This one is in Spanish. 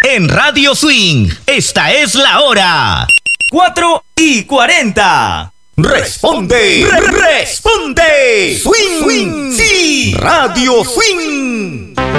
en Radio Swing. Esta es la hora. 4:40. Responde. Responde. Swing. Sí. Radio Swing.